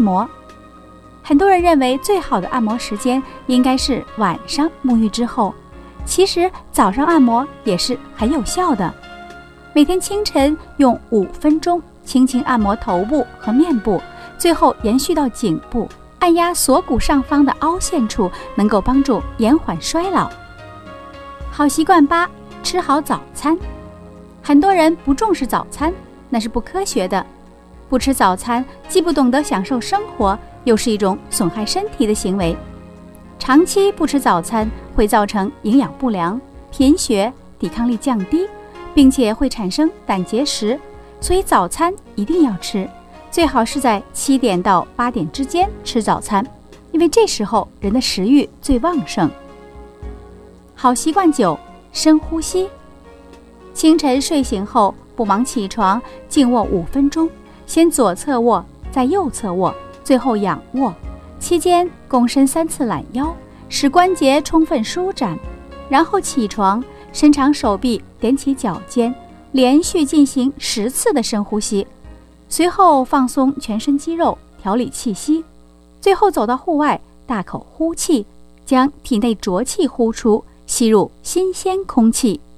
很多人认为最好的按摩时间应该是晚上沐浴之后，其实早上按摩也是很有效的。每天清晨用5分钟轻轻按摩头部和面部，最后延续到颈部，按压锁骨上方的凹陷处，能够帮助延缓衰老。好习惯8，吃好早餐。很多人不重视早餐，那是不科学的。不吃早餐，既不懂得享受生活，又是一种损害身体的行为。长期不吃早餐会造成营养不良、贫血、抵抗力降低，并且会产生胆结石，所以早餐一定要吃，最好是在7点到8点之间吃早餐，因为这时候人的食欲最旺盛。好习惯9，深呼吸。清晨睡醒后不忙起床，静卧5分钟，先左侧卧，再右侧卧，最后仰卧，期间躬身3次揽腰，使关节充分舒展，然后起床，伸长手臂，踮起脚尖，连续进行10次的深呼吸，随后放松全身肌肉，调理气息，最后走到户外，大口呼气，将体内浊气呼出，吸入新鲜空气。